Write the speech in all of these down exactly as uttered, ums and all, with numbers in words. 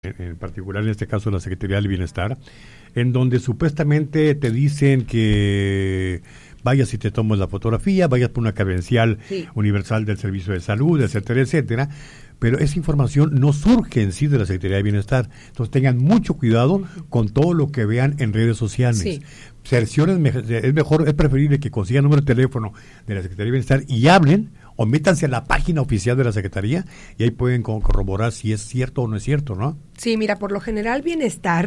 en particular en este caso la Secretaría del Bienestar, en donde supuestamente te dicen que vayas y te tomes la fotografía, vayas por una credencial sí. universal del Servicio de Salud, etcétera, etcétera, pero esa información no surge en sí de la Secretaría de Bienestar. Entonces tengan mucho cuidado uh-huh. con todo lo que vean en redes sociales. Sí. Cercioren, es mejor, es preferible que consigan número de teléfono de la Secretaría de Bienestar y hablen, o métanse a la página oficial de la Secretaría y ahí pueden corroborar si es cierto o no es cierto, ¿no? Sí, mira, por lo general Bienestar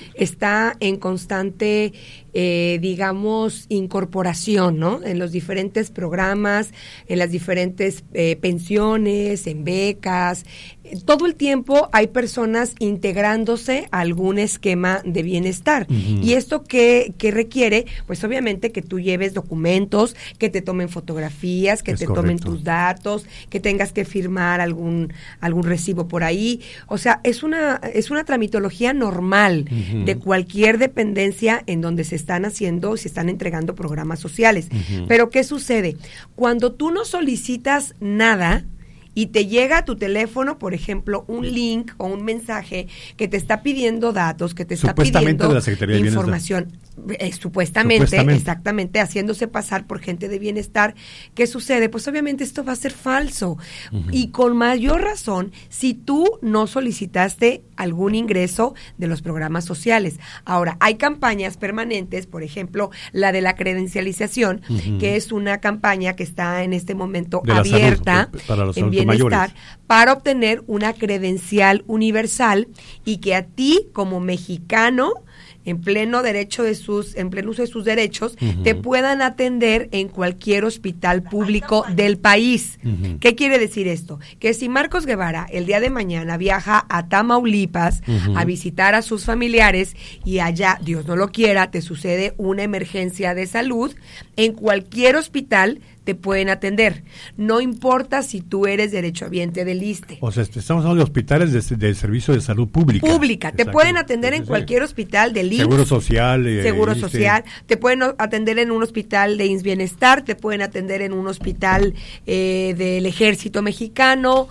está en constante, eh, digamos, incorporación, ¿no? En los diferentes programas, en las diferentes eh, pensiones, en becas. Todo el tiempo hay personas integrándose a algún esquema de bienestar. Uh-huh. ¿Y esto qué, qué requiere? Pues obviamente que tú lleves documentos, que te tomen fotografías, que es te correcto. tomen tus datos, que tengas que firmar algún algún recibo por ahí. O sea, es una es una tramitología normal uh-huh. de cualquier dependencia en donde se están haciendo, se están entregando programas sociales. Uh-huh. Pero ¿qué sucede? Cuando tú no solicitas nada y te llega a tu teléfono, por ejemplo, un link o un mensaje que te está pidiendo datos, que te está pidiendo de la Secretaría de información, eh, supuestamente, supuestamente, exactamente, haciéndose pasar por gente de bienestar, ¿qué sucede? Pues obviamente esto va a ser falso. Uh-huh. Y con mayor razón, si tú no solicitaste algún ingreso de los programas sociales. Ahora, hay campañas permanentes, por ejemplo, la de la credencialización, uh-huh. que es una campaña que está en este momento de abierta salud, para los en bienestar mayores. Para obtener una credencial universal y que a ti como mexicano en pleno derecho de sus, en pleno uso de sus derechos, uh-huh. te puedan atender en cualquier hospital público del país. Uh-huh. ¿Qué quiere decir esto? Que si Marcos Guevara el día de mañana viaja a Tamaulipas uh-huh. a visitar a sus familiares y allá, Dios no lo quiera, te sucede una emergencia de salud, en cualquier hospital te pueden atender. No importa si tú eres derechohabiente del I S S S T E. O sea, estamos hablando de hospitales de, de servicio de salud pública. Pública. Exacto. Te pueden atender en cualquier hospital del I M S S. Seguro Social. Eh, Seguro I S S S T E. Social. Te pueden atender en un hospital de I M S S Bienestar, te pueden atender en un hospital eh, del Ejército Mexicano,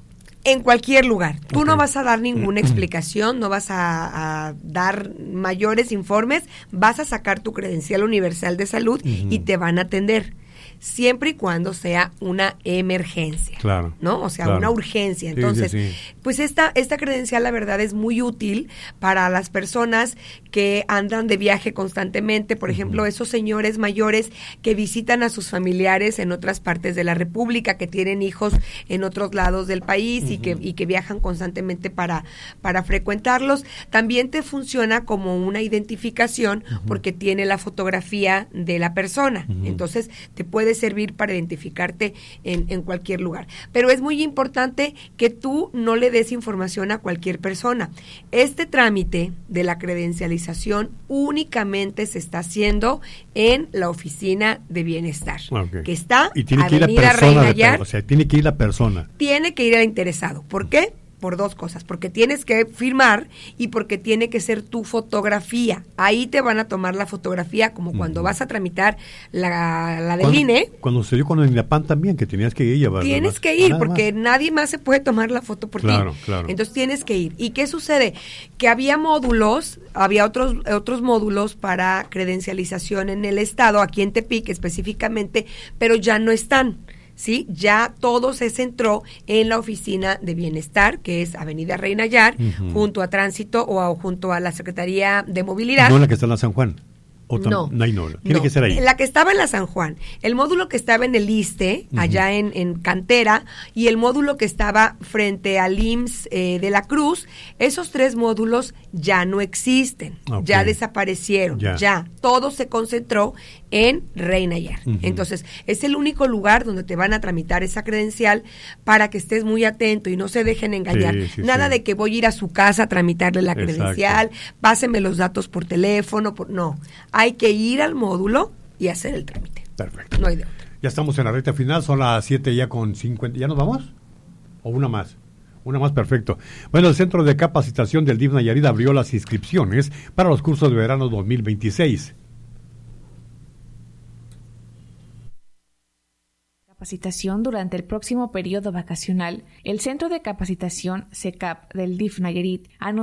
en cualquier lugar. Tú okay. no vas a dar ninguna explicación, no vas a, a dar mayores informes, vas a sacar tu credencial universal de salud uh-huh. y te van a atender. Siempre y cuando sea una emergencia, claro, ¿no? O sea, claro. una urgencia. Entonces, sí, sí, sí. pues esta esta credencial, la verdad, es muy útil para las personas que andan de viaje constantemente. Por uh-huh. ejemplo, esos señores mayores que visitan a sus familiares en otras partes de la República, que tienen hijos en otros lados del país uh-huh. y que y que viajan constantemente para para frecuentarlos. También te funciona como una identificación uh-huh. porque tiene la fotografía de la persona. Uh-huh. Entonces, te puede servir para identificarte en, en cualquier lugar. Pero es muy importante que tú no le des información a cualquier persona. Este trámite de la credencialización únicamente se está haciendo en la oficina de bienestar, okay. que está y tiene que Avenida ir la persona, Reina Yar. O sea, tiene que ir la persona. Tiene que ir el interesado. ¿Por qué? Por dos cosas, porque tienes que firmar y porque tiene que ser tu fotografía. Ahí te van a tomar la fotografía, como uh-huh. cuando vas a tramitar la, la del I N E. Cuando se dio con el INAPAN también, que tenías que ir. Llevar, tienes más, que ir, nada porque más. nadie más se puede tomar la foto por claro, ti. Claro. Entonces tienes que ir. ¿Y qué sucede? Que había módulos, había otros otros módulos para credencialización en el estado, aquí en Tepic específicamente, pero ya no están. Sí, ya todo se centró en la oficina de bienestar, que es Avenida Reina Yar, uh-huh. junto a Tránsito o a, junto a la Secretaría de Movilidad. No la que está en la San Juan. O tam- no, no, no, tiene no, que ser ahí. La que estaba en la San Juan, el módulo que estaba en el I S S S T E, uh-huh. allá en, en Cantera, y el módulo que estaba frente al I M S S eh, de la Cruz, esos tres módulos ya no existen, okay. ya desaparecieron, ya. ya, todo se concentró en Reina Yar. Uh-huh. Entonces, es el único lugar donde te van a tramitar esa credencial para que estés muy atento y no se dejen engañar. Sí, sí, Nada sí. de que voy a ir a su casa a tramitarle la Exacto. credencial, pásenme los datos por teléfono, por, no. Hay que ir al módulo y hacer el trámite. Perfecto. No hay de otra. Ya estamos en la recta final, son las siete ya con cincuenta. ¿Ya nos vamos? ¿O una más? Una más, perfecto. Bueno, el Centro de Capacitación del D I F Nayarit abrió las inscripciones para los cursos de verano dos mil veintiséis. capacitación durante el próximo periodo vacacional, el Centro de Capacitación C E C A P del D I F Nayarit anunció